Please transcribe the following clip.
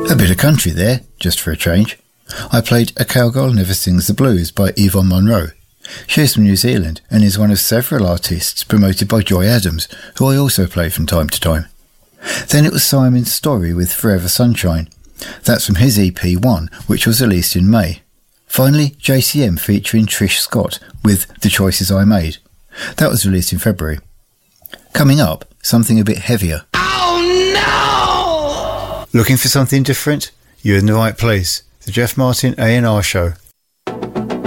A bit of country there, just for a change. I played A Cowgirl Never Sings the Blues by Yvonne Monroe. She is from New Zealand and is one of several artists promoted by Joy Adams, who I also play from time to time. Then it was Simon's Story with Forever Sunshine. That's from his EP 1, which was released in May. Finally, JCM featuring Trish Scott with The Choices I Made. That was released in February. Coming up, something a bit heavier. Oh no! Looking for something different? You're in the right place. The Jeff Martin A&R Show